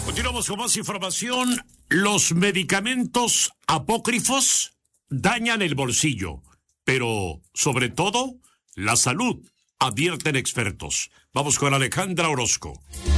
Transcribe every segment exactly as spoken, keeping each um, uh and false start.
Continuamos con más información. Los medicamentos apócrifos dañan el bolsillo, pero sobre todo la salud, advierten expertos. Vamos con Alejandra Orozco.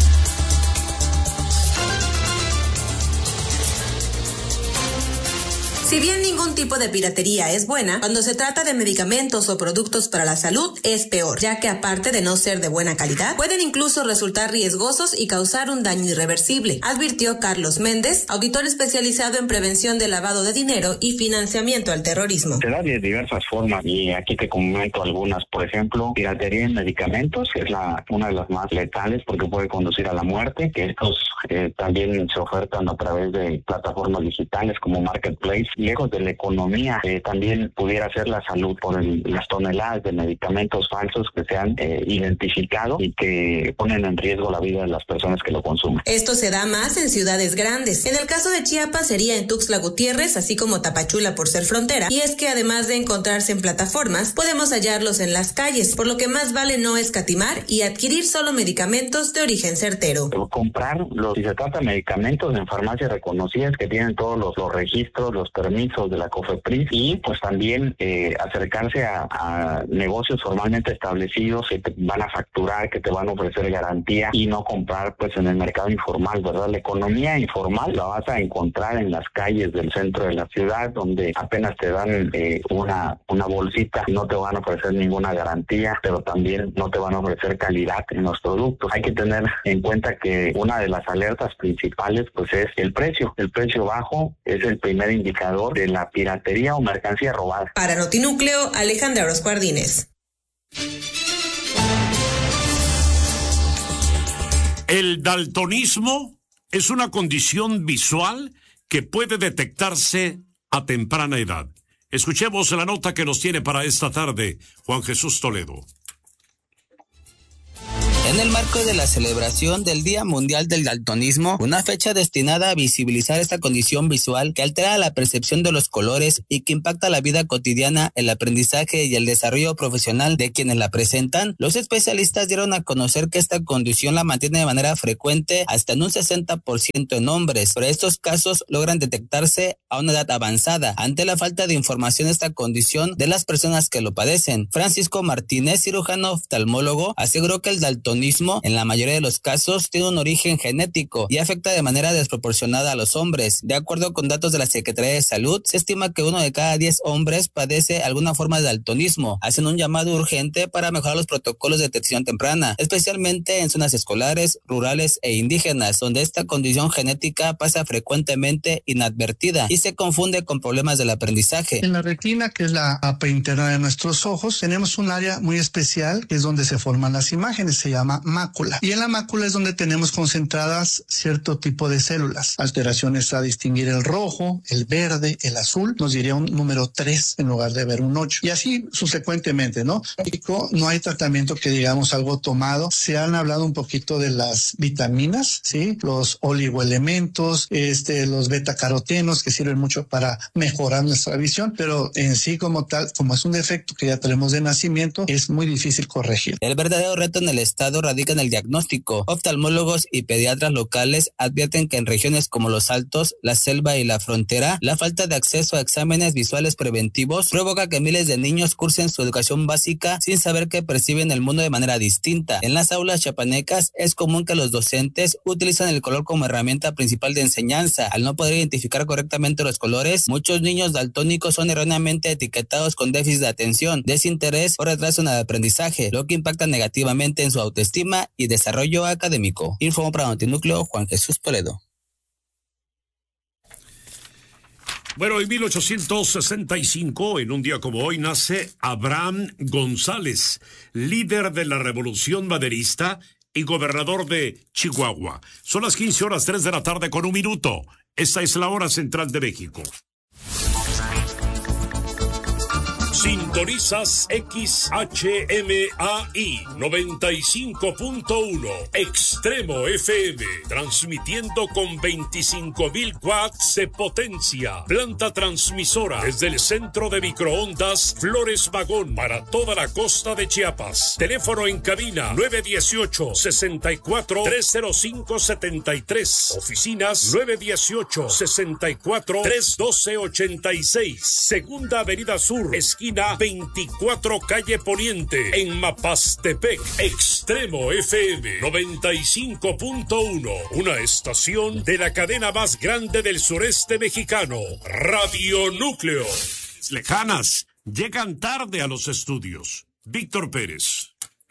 Si bien ningún tipo de piratería es buena, cuando se trata de medicamentos o productos para la salud es peor, ya que aparte de no ser de buena calidad, pueden incluso resultar riesgosos y causar un daño irreversible, advirtió Carlos Méndez, auditor especializado en prevención de lavado de dinero y financiamiento al terrorismo. Se da de diversas formas y aquí te comento algunas. Por ejemplo, piratería en medicamentos, que es la una de las más letales porque puede conducir a la muerte, que estos eh, también se ofertan a través de plataformas digitales como Marketplace. Lejos de la economía, eh, también pudiera ser la salud por el, las toneladas de medicamentos falsos que se han eh, identificado y que ponen en riesgo la vida de las personas que lo consumen. Esto se da más en ciudades grandes. En el caso de Chiapas sería en Tuxtla Gutiérrez, así como Tapachula por ser frontera. Y es que además de encontrarse en plataformas, podemos hallarlos en las calles, por lo que más vale no escatimar y adquirir solo medicamentos de origen certero. Pero comprar, los, si se trata de medicamentos en farmacias reconocidas que tienen todos los, los registros, los permisos de la COFEPRIS y pues también eh, acercarse a, a negocios formalmente establecidos que te van a facturar, que te van a ofrecer garantía y no comprar pues en el mercado informal, ¿verdad? La economía informal la vas a encontrar en las calles del centro de la ciudad donde apenas te dan eh, una, una bolsita, no te van a ofrecer ninguna garantía, pero también no te van a ofrecer calidad en los productos. Hay que tener en cuenta que una de las alertas principales pues es el precio. El precio bajo es el primer indicador de la piratería o mercancía robada. Para Notinúcleo, Alejandra Orozco Ardínez. El daltonismo es una condición visual que puede detectarse a temprana edad. Escuchemos la nota que nos tiene para esta tarde Juan Jesús Toledo. En el marco de la celebración del Día Mundial del Daltonismo, una fecha destinada a visibilizar esta condición visual que altera la percepción de los colores y que impacta la vida cotidiana, el aprendizaje y el desarrollo profesional de quienes la presentan, los especialistas dieron a conocer que esta condición la mantiene de manera frecuente hasta en un sesenta por ciento en hombres, pero estos casos logran detectarse a una edad avanzada ante la falta de información de esta condición de las personas que lo padecen. Francisco Martínez, cirujano oftalmólogo, aseguró que el daltonismo en la mayoría de los casos tiene un origen genético y afecta de manera desproporcionada a los hombres. De acuerdo con datos de la Secretaría de Salud, se estima que uno de cada diez hombres padece alguna forma de daltonismo. Hacen un llamado urgente para mejorar los protocolos de detección temprana, especialmente en zonas escolares, rurales e indígenas, donde esta condición genética pasa frecuentemente inadvertida y se confunde con problemas del aprendizaje. En la retina, que es la capa interna de nuestros ojos, tenemos un área muy especial que es donde se forman las imágenes, se llama mácula. Y en la mácula es donde tenemos concentradas cierto tipo de células. Alteraciones a distinguir el rojo, el verde, el azul, nos diría un número tres en lugar de ver un ocho. Y así subsecuentemente, ¿no? No hay tratamiento que digamos algo tomado. Se han hablado un poquito de las vitaminas, ¿sí? Los oligoelementos, este, los betacarotenos que sirven mucho para mejorar nuestra visión, pero en sí como tal, como es un defecto que ya tenemos de nacimiento, es muy difícil corregir. El verdadero reto en el estado radica en el diagnóstico. Oftalmólogos y pediatras locales advierten que en regiones como los Altos, la selva y la frontera, la falta de acceso a exámenes visuales preventivos provoca que miles de niños cursen su educación básica sin saber que perciben el mundo de manera distinta. En las aulas chiapanecas es común que los docentes utilizan el color como herramienta principal de enseñanza. Al no poder identificar correctamente los colores, muchos niños daltónicos son erróneamente etiquetados con déficit de atención, desinterés o retraso en el aprendizaje, lo que impacta negativamente en su autoestima y desarrollo académico. Informó para Notinúcleo Juan Jesús Toledo. Bueno, en mil ochocientos sesenta y cinco, en un día como hoy, nace Abraham González, líder de la Revolución Maderista y gobernador de Chihuahua. Son las quince horas tres de la tarde con un minuto. Esta es la hora central de México. Sin Sintonizas X H M A I noventa y cinco punto uno Extremo F M, transmitiendo con veinticinco mil watts de potencia. Planta transmisora desde el centro de microondas Flores Magón para toda la costa de Chiapas. Teléfono en cabina nueve uno ocho, seis cuatro, tres cero cinco siete tres. Oficinas nueve uno ocho, seis cuatro, tres uno dos ocho seis. Segunda Avenida Sur, esquina veinticuatro, calle Poniente, en Mapastepec. Extremo F M noventa y cinco punto uno, una estación de la cadena más grande del sureste mexicano, Radio Núcleo. Lejanas llegan tarde a los estudios. Víctor Pérez.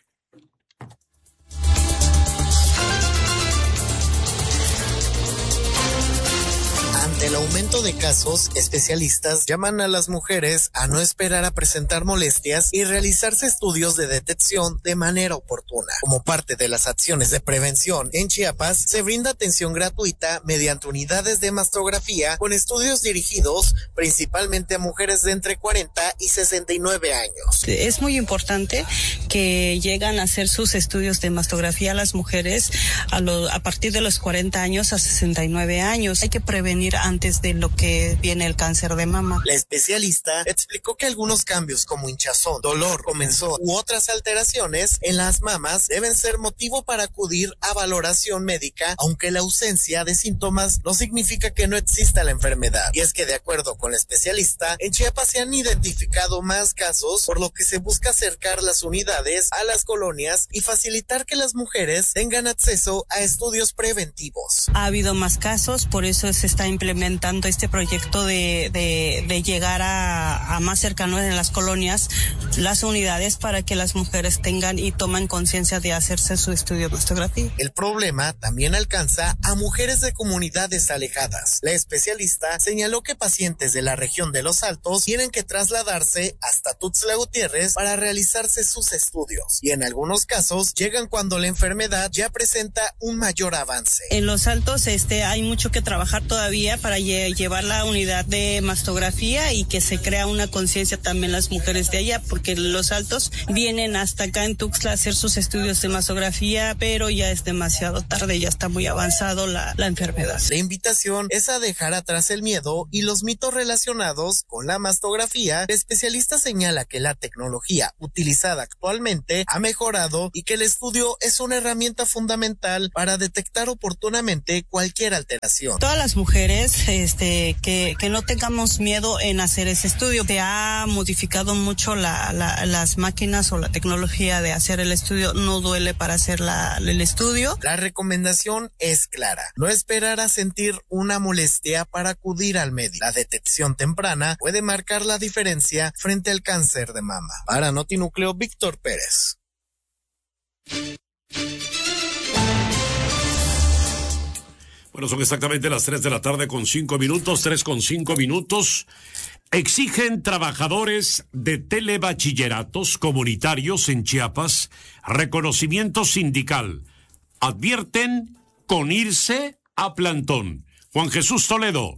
Ante el aumento de casos, especialistas llaman a las mujeres a no esperar a presentar molestias y realizarse estudios de detección de manera oportuna. Como parte de las acciones de prevención, en Chiapas se brinda atención gratuita mediante unidades de mastografía con estudios dirigidos principalmente a mujeres de entre cuarenta y sesenta y nueve años. Es muy importante que llegan a hacer sus estudios de mastografía a las mujeres a, lo, a partir de los cuarenta años a sesenta y nueve años. Hay que prevenir antes de lo que viene el cáncer de mama. La especialista explicó que algunos cambios como hinchazón, dolor, comezón u otras alteraciones en las mamas deben ser motivo para acudir a valoración médica, aunque la ausencia de síntomas no significa que no exista la enfermedad. Y es que de acuerdo con la especialista, en Chiapas se han identificado más casos, por lo que se busca acercar las unidades a las colonias y facilitar que las mujeres tengan acceso a estudios preventivos. Ha habido más casos, por eso se está implementando este proyecto de, de, de llegar a, a más cercano en las colonias, las unidades, para que las mujeres tengan y tomen conciencia de hacerse su estudio de mastografía. El problema también alcanza a mujeres de comunidades alejadas. La especialista señaló que pacientes de la región de Los Altos tienen que trasladarse hasta Tuxtla Gutiérrez para realizarse sus estudios, y en algunos casos llegan cuando la enfermedad ya presenta un mayor avance. En Los Altos este, hay mucho que trabajar todavía para lle- llevar la unidad de mastografía y que se crea una conciencia también las mujeres de allá, porque Los Altos vienen hasta acá en Tuxtla a hacer sus estudios de mastografía, pero ya es demasiado tarde, ya está muy avanzado la, la enfermedad. La invitación es a dejar atrás el miedo y los mitos relacionados con la mastografía. El especialista señala que la tecnología utilizada actualmente ha mejorado y que el estudio es una herramienta fundamental para detectar oportunamente cualquier alteración. Todas las mujeres este, que, que no tengamos miedo en hacer ese estudio. Se ha modificado mucho la, la, las máquinas o la tecnología de hacer el estudio. No duele para hacer la, el estudio. La recomendación es clara: no esperar a sentir una molestia para acudir al médico. La detección temprana puede marcar la diferencia frente al cáncer de mama. Para Notinúcleo, Víctor Pérez. Bueno, son exactamente las tres de la tarde con cinco minutos, tres con cinco minutos. Exigen trabajadores de telebachilleratos comunitarios en Chiapas reconocimiento sindical. Advierten con irse a plantón. Juan Jesús Toledo.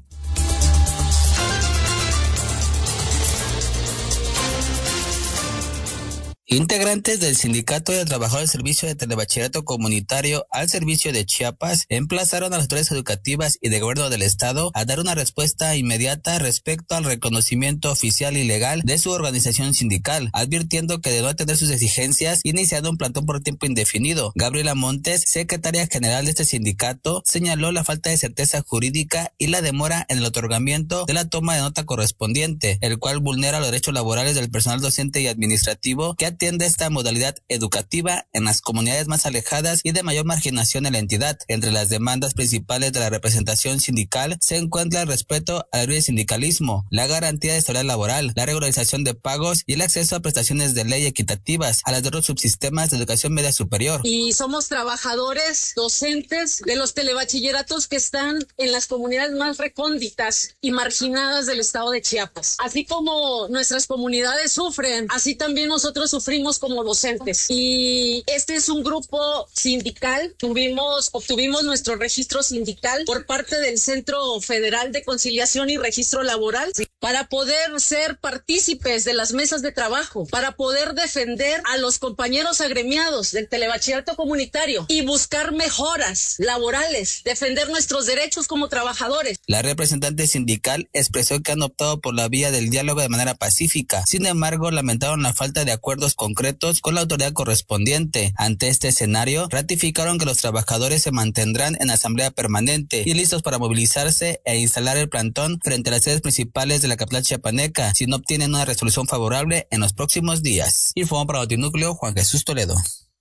Integrantes del Sindicato de Trabajadores del Servicio de Telebachillerato Comunitario al Servicio de Chiapas emplazaron a las autoridades educativas y de gobierno del Estado a dar una respuesta inmediata respecto al reconocimiento oficial y legal de su organización sindical, advirtiendo que de no atender sus exigencias, iniciando un plantón por tiempo indefinido. Gabriela Montes, secretaria general de este sindicato, señaló la falta de certeza jurídica y la demora en el otorgamiento de la toma de nota correspondiente, el cual vulnera los derechos laborales del personal docente y administrativo que atiende esta modalidad educativa en las comunidades más alejadas y de mayor marginación en la entidad. Entre las demandas principales de la representación sindical se encuentra el respeto al libre sindicalismo, la garantía de estabilidad laboral, la regularización de pagos y el acceso a prestaciones de ley equitativas a las de otros subsistemas de educación media superior. Y somos trabajadores docentes de los telebachilleratos que están en las comunidades más recónditas y marginadas del estado de Chiapas. Así como nuestras comunidades sufren, así también nosotros sufrimos sufrimos como docentes. Y este es un grupo sindical. Tuvimos, obtuvimos nuestro registro sindical por parte del Centro Federal de Conciliación y Registro Laboral para poder ser partícipes de las mesas de trabajo, para poder defender a los compañeros agremiados del telebachillerato comunitario y buscar mejoras laborales, defender nuestros derechos como trabajadores. La representante sindical expresó que han optado por la vía del diálogo de manera pacífica. Sin embargo, lamentaron la falta de acuerdos concretos con la autoridad correspondiente. Ante este escenario, ratificaron que los trabajadores se mantendrán en asamblea permanente y listos para movilizarse e instalar el plantón frente a las sedes principales de la capital chiapaneca si no obtienen una resolución favorable en los próximos días. Informó para Notinúcleo Juan Jesús Toledo.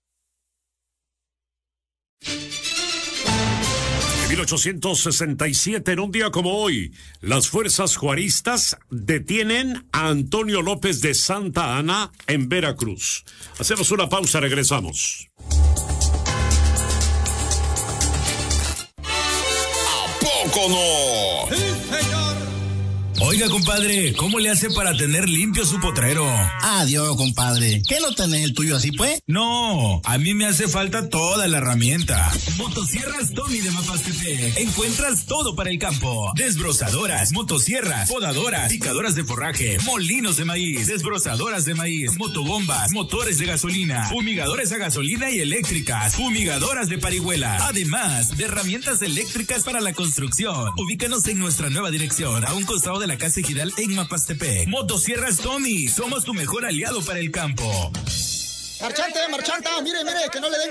En mil ochocientos sesenta y siete, en un día como hoy, las fuerzas juaristas detienen a Antonio López de Santa Ana en Veracruz. Hacemos una pausa, regresamos. ¿A poco no? ¡Sí, señor! Oiga, compadre, ¿cómo le hace para tener limpio su potrero? Adiós, compadre. ¿Qué no tenés el tuyo así, pues? No, a mí me hace falta toda la herramienta. Motosierras Tommy de Mapastepec. Encuentras todo para el campo. Desbrozadoras, motosierras, podadoras, picadoras de forraje, molinos de maíz, desbrozadoras de maíz, motobombas, motores de gasolina, fumigadores a gasolina y eléctricas, fumigadoras de parihuela. Además de herramientas eléctricas para la construcción. Ubícanos en nuestra nueva dirección, a un costado de la Casa Ejidal en Mapastepec. Motosierras Tommy, somos tu mejor aliado para el campo. Marchante, marchanta, mire, mire, que no le den